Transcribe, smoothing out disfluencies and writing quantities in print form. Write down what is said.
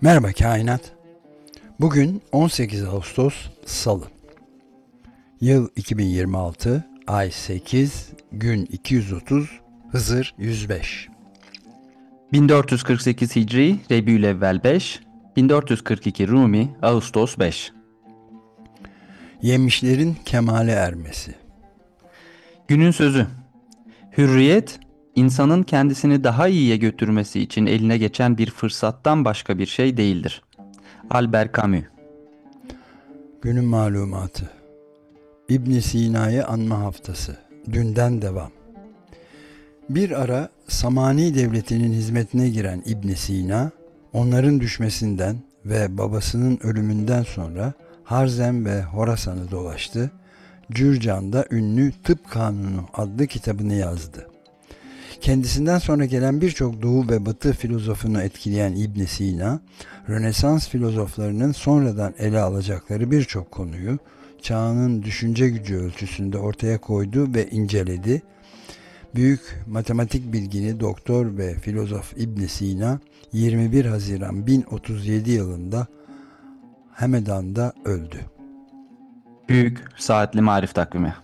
Merhaba kainat. Bugün 18 Ağustos Salı. Yıl 2026, ay 8, gün 230, Hızır 105. 1448 Hicri, Rebiyülevvel 5, 1442 Rumi, Ağustos 5. Yemişlerin kemale ermesi. Günün sözü. Hürriyet, insanın kendisini daha iyiye götürmesi için eline geçen bir fırsattan başka bir şey değildir. Albert Camus. Günün malumatı. İbn Sina'yı anma haftası. Dünden devam. Bir ara Samani devletinin hizmetine giren İbn Sina, onların düşmesinden ve babasının ölümünden sonra Harzem ve Horasan'ı dolaştı. Cürcan'da ünlü Tıp Kanunu adlı kitabını yazdı. Kendisinden sonra gelen birçok Doğu ve Batı filozofunu etkileyen İbn Sina, Rönesans filozoflarının sonradan ele alacakları birçok konuyu çağının düşünce gücü ölçüsünde ortaya koydu ve inceledi. Büyük matematik bilgini doktor ve filozof İbn Sina 21 Haziran 1037 yılında Hamedan'da öldü. Büyük Saatli Marif Takvimi.